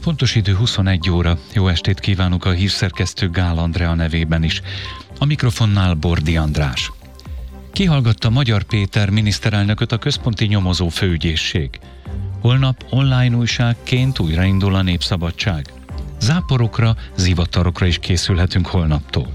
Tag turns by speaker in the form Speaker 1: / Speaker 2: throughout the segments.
Speaker 1: Pontos idő 21 óra. Jó estét kívánok a hírszerkesztő Gál Andrea nevében is. A mikrofonnál Bordi András. Kihallgatta Magyar Péter miniszterelnököt a Központi Nyomozó Főügyészség. Holnap online újságként újraindul a Népszabadság. Záporokra, zivatarokra is készülhetünk holnaptól.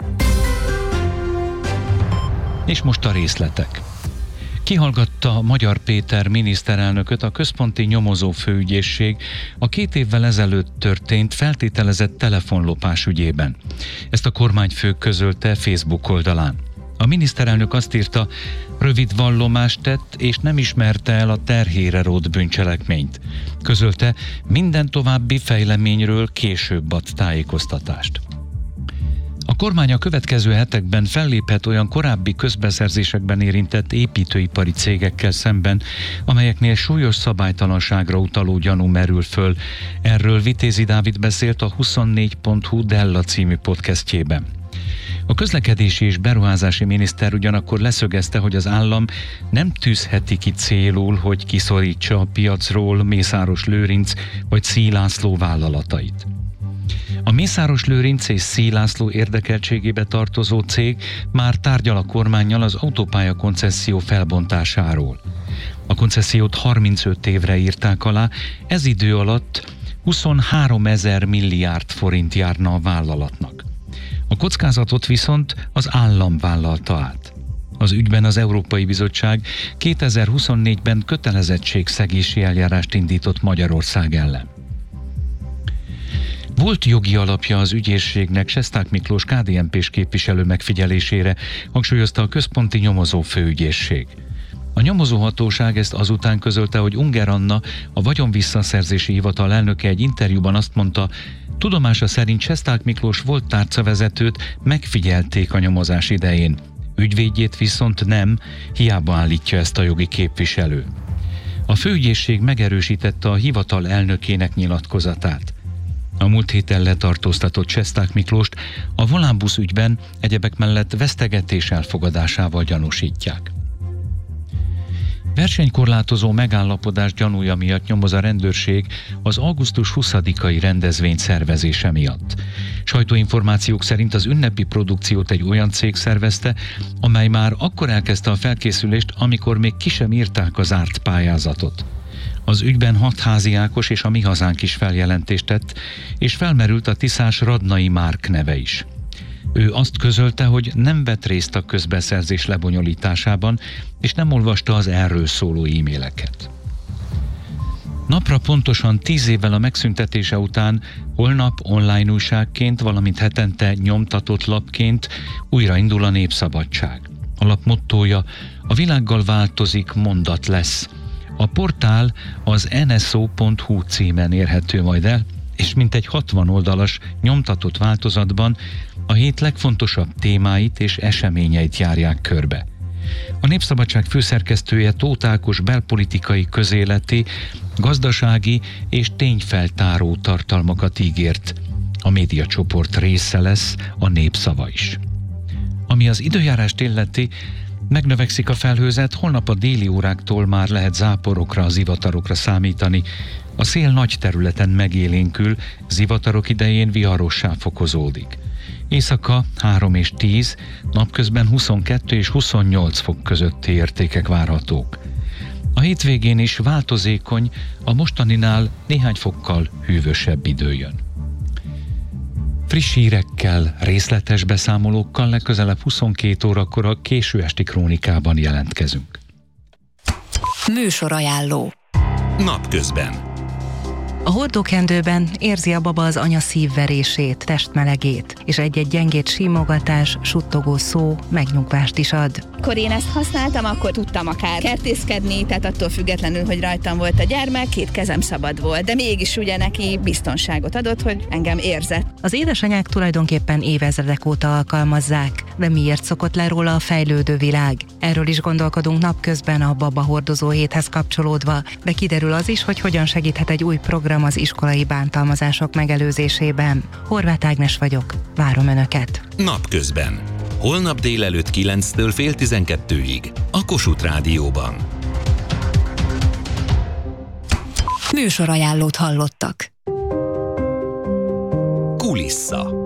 Speaker 1: És most a részletek. Kihallgatta Magyar Péter miniszterelnököt a Központi Nyomozó Főügyészség a 2 évvel ezelőtt történt feltételezett telefonlopás ügyében. Ezt a kormányfő közölte Facebook oldalán. A miniszterelnök azt írta, rövid vallomást tett, és nem ismerte el a terhére rótt bűncselekményt. Közölte, minden további fejleményről később ad tájékoztatást. A kormány a következő hetekben felléphet olyan korábbi közbeszerzésekben érintett építőipari cégekkel szemben, amelyeknél súlyos szabálytalanságra utaló gyanú merül föl. Erről Vitézi Dávid beszélt a 24.hu Della című podcastjében. A közlekedési és beruházási miniszter ugyanakkor leszögezte, hogy az állam nem tűzheti ki célul, hogy kiszorítsa a piacról Mészáros Lőrinc vagy Szí László vállalatait. A Mészáros Lőrinc és Szí László érdekeltségébe tartozó cég már tárgyal a kormánnyal az autópálya koncesszió felbontásáról. A koncessziót 35 évre írták alá, ez idő alatt 23 000 milliárd forint járna a vállalatnak. A kockázatot viszont az állam vállalta át. Az ügyben az Európai Bizottság 2024-ben kötelezettségszegési eljárást indított Magyarország ellen. Volt jogi alapja az ügyészségnek Sesták Miklós KDNP-s képviselő megfigyelésére, hangsúlyozta a Központi Nyomozó Főügyészség. A nyomozóhatóság ezt azután közölte, hogy Unger Anna, a vagyonvisszaszerzési hivatal elnöke egy interjúban azt mondta, tudomása szerint Sesták Miklós volt tárcavezetőt megfigyelték a nyomozás idején. Ügyvédjét viszont nem, hiába állítja ezt a jogi képviselő. A főügyészség megerősítette a hivatal elnökének nyilatkozatát. A múlt héten letartóztatott Sesták Miklóst a Volánbusz ügyben egyebek mellett vesztegetés elfogadásával gyanúsítják. Versenykorlátozó megállapodás gyanúja miatt nyomoz a rendőrség az augusztus 20-ai rendezvény szervezése miatt. Sajtóinformációk szerint az ünnepi produkciót egy olyan cég szervezte, amely már akkor elkezdte a felkészülést, amikor még ki sem írták az zárt pályázatot. Az ügyben Hatházi Ákos és a Mi Hazánk is feljelentést tett, és felmerült a tiszás Radnai Márk neve is. Ő azt közölte, hogy nem vett részt a közbeszerzés lebonyolításában, és nem olvasta az erről szóló e-maileket. Napra pontosan 10 évvel a megszüntetése után holnap online újságként, valamint hetente nyomtatott lapként újraindul a Népszabadság. A lap mottója: a világgal változik, mondat lesz. A portál az nso.hu címen érhető majd el, és mintegy 60 oldalas nyomtatott változatban a hét legfontosabb témáit és eseményeit járják körbe. A Népszabadság főszerkesztője Tóth Ákos belpolitikai, közéleti, gazdasági és tényfeltáró tartalmakat ígért. A médiacsoport része lesz a Népszava is. Ami az időjárást illeti, megnövekszik a felhőzet, holnap a déli óráktól már lehet záporokra, zivatarokra számítani. A szél nagy területen megélénkül, zivatarok idején viharossá fokozódik. Éjszaka 3 és 10, napközben 22 és 28 fok közötti értékek várhatók. A hétvégén is változékony, a mostaninál néhány fokkal hűvösebb idő jön. Friss hírekkel, részletes beszámolókkal legközelebb 22 órakor a késő esti krónikában jelentkezünk.
Speaker 2: Műsorajánló.
Speaker 3: Napközben.
Speaker 2: A hordókendőben érzi a baba az anya szívverését, testmelegét, és egy-egy gyengét simogatás, suttogó szó megnyugvást is ad.
Speaker 4: Amikor én ezt használtam, akkor tudtam akár kertészkedni, tehát attól függetlenül, hogy rajtam volt a gyermek, 2 kezem szabad volt, de mégis ugye neki biztonságot adott, hogy engem érzett.
Speaker 2: Az édesanyák tulajdonképpen évezredek óta alkalmazzák, de miért szokott le róla a fejlődő világ? Erről is gondolkodunk napközben a Baba Hordozó héthez kapcsolódva, de kiderül az is, hogy hogyan segíthet egy új program az iskolai bántalmazások megelőzésében. Horváth Ágnes vagyok, várom Önöket.
Speaker 3: Napközben. Holnap délelőtt 9-től fél 12-ig. A Kossuth Rádióban.
Speaker 2: Műsorajánlót hallottak.
Speaker 3: Kulissza.